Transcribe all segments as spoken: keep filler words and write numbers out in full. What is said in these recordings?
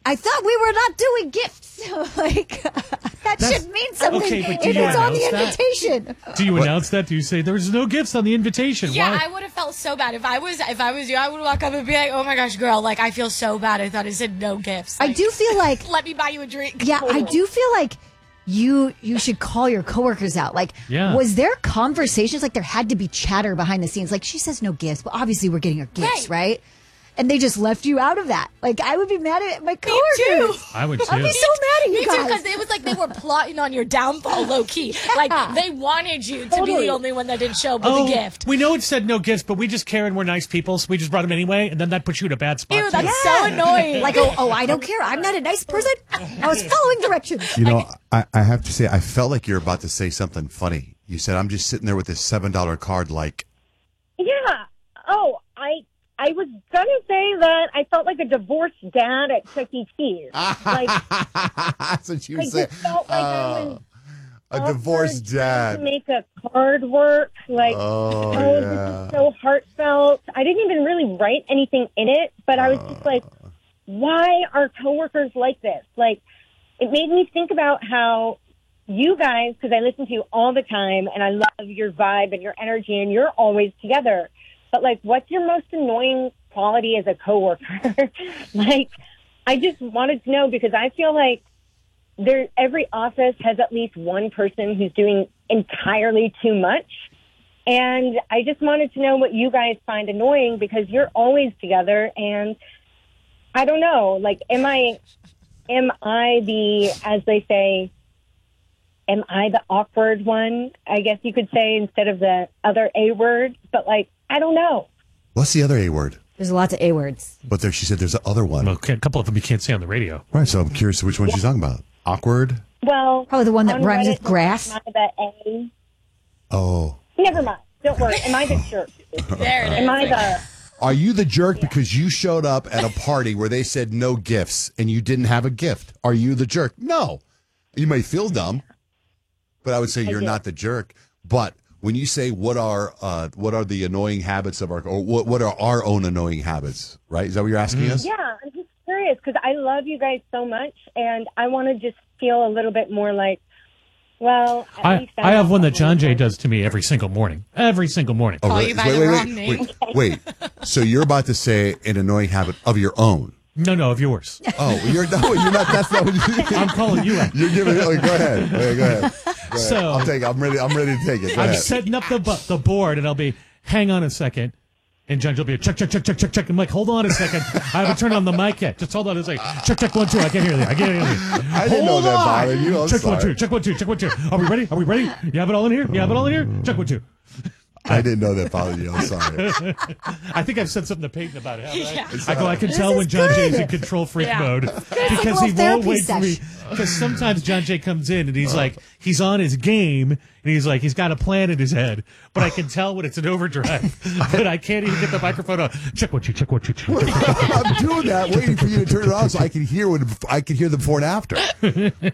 I thought we were not doing gifts. like, that That's- should mean something okay, but do if you it's on the announce that? invitation. Do you announce that? Do you say there's no gifts on the invitation? Yeah, Why? I would have felt so bad if I was if I was you. I would walk up and be like, "Oh my gosh, girl! Like I feel so bad. I thought it said no gifts." I Like, do feel like, Let me buy you a drink. yeah, I do feel like you you should call your coworkers out. Like, Yeah. was there conversations? Like, there had to be chatter behind the scenes. Like, she says no gifts, but obviously we're getting her gifts, Right. right? And they just left you out of that. Like, I would be mad at my coworkers. too. I would I'd too. be so mad at you Me too, guys. because it was like they were plotting on your downfall, low key. Like they wanted you to be Totally. the only one that didn't show up with Oh, a gift. we know it said no gifts, but we just care and we're nice people, so we just brought them anyway, and then that puts you in a bad spot. Ew, too. that's so annoying. Like, oh, oh, I don't care. I'm not a nice person. I was following directions. You know, I, I have to say, I felt like you're about to say something funny. You said, I'm just sitting there with this seven dollar card, like, Yeah. Oh, I I was gonna say that I felt like a divorced dad at Chuck E. Cheese. Like that's what you I said. just felt like I was A offered divorced to dad. make a card work. Like, Oh, oh, yeah. this is so heartfelt. I didn't even really write anything in it, but I was just like, why are coworkers like this? Like, it made me think about how you guys, because I listen to you all the time, and I love your vibe and your energy, and you're always together. But, like, what's your most annoying quality as a coworker? Like, I just wanted to know, because I feel like there every office has at least one person who's doing entirely too much. And I just wanted to know what you guys find annoying, because you're always together. And I don't know, like, am I, am I the, as they say, am I the awkward one? I guess you could say, instead of the other A word. But, like, I don't know. What's the other A word? There's lots of A words. But there, she said there's the other one. Well, a couple of them you can't say on the radio. Right, so I'm curious which one she's talking about. Awkward? Well, Probably the one that on rhymes Reddit, with grass. Am I the A? Oh. Never mind. Don't worry. Am I the jerk? There it is. Am I the... Are you the jerk because you showed up at a party where they said no gifts and you didn't have a gift? Are you the jerk? No. You may feel dumb, but I would say you're do. not the jerk. But when you say what are uh, what are the annoying habits of our, or what, what are our own annoying habits, right? Is that what you're asking us? Yeah, I'm just curious, because I love you guys so much, and I want to just feel a little bit more like, well, at I, least I have one that John Jay Jay does to me every single morning. Every single morning. Oh, Call really? you by wait, the wait, wrong wait, name. wait, wait. So you're about to say an annoying habit of your own? No, no, of yours. Oh, you're no, you're not. That's not what you. I'm calling you out. You're giving. Oh, go ahead. Okay, go ahead. Go ahead. So- I'll take. it. I'm ready. I'm ready to take it. Go I'm ahead. setting up the bu- the board, and I'll be, hang on a second. And John will be, check, check, check, check, check, check. I'm like, hold on a second. I haven't turned on the mic yet. Just hold on a second. Check, check, one, two. I can't hear you. I can't hear you. I didn't know Hold that on. bothered you. I'm check one, sorry. two. Check one, two. Check one, two. Are we ready? Are we ready? You have it all in here? You have it all in here? Check one, two. I didn't know that bothered you. I'm sorry. I think I've said something to Peyton about it. haven't I? Yeah. I go, I can This tell is when John good. Jay's in control freak Yeah. mode like because a he little won't therapy wait for me. sesh. Because sometimes John Jay comes in and he's like, he's on his game and he's like, he's got a plan in his head, but I can tell when it's an overdrive. But I can't even get the microphone on. Check what you, check what you, check what you. I'm doing that, waiting for you to turn it on so I can hear when I can hear the before and after. This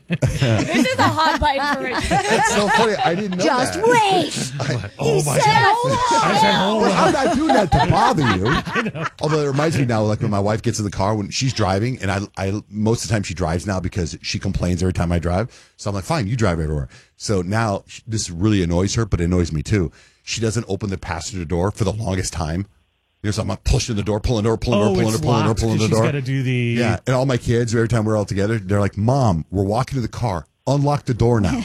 is a hot button for Richard. It's so funny. I didn't know Just that. wait. Oh my said, God. hold I said, hold Well, on. I'm not doing that to bother you. Although it reminds me now, like when my wife gets in the car when she's driving, and I, I most of the time she drives now because she complains every time I drive. So I'm like, fine, you drive everywhere. So now she- this really annoys her, but it annoys me too. She doesn't open the passenger door for the longest time. You know, so I'm like pushing the door, pulling the door, pulling the Oh, door, pulling the it's door, pulling the door, locked pulling the because door. she's got to do the. Yeah, and all my kids, every time we're all together, they're like, "Mom, we're walking to the car. Unlock the door now."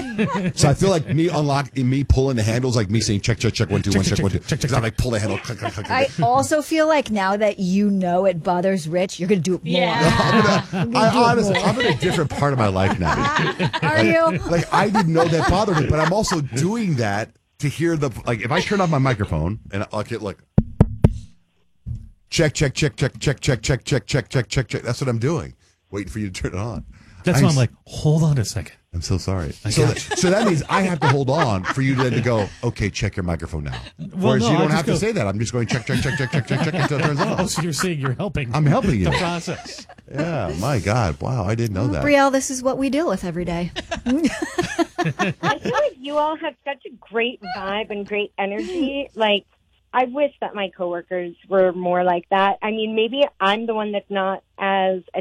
So I feel like me unlocking, me pulling the handles, like me saying, "Check, check, check, one, two, one, check, one, two." check, check, Because I like pull the handle, click, click, click, I click. also feel like now that you know it bothers Rich, you're going to do it more. Yeah. I honestly, I'm in a different part of my life now. Are you? Like I didn't know that bothered me, but I'm also doing that to hear the like. If I turn off my microphone and I'll get like, check, check, check, check, check, check, check, check, check, check, check, check. That's what I'm doing, waiting for you to turn it on. That's I'm why I'm s- like, hold on a second. I'm so sorry. So, that, so that means I have to hold on for you then to go, okay, check your microphone now. Whereas no, you I don't just have go- to say that. I'm just going check, check, check, check, check, check, check until it turns Oh, on. so you're saying you're helping. I'm helping you. The process. Yeah, my God. Wow, I didn't know that. Brielle, this is what we deal with every day. I feel like you all have such a great vibe and great energy. Like, I wish that my coworkers were more like that. I mean, maybe I'm the one that's not as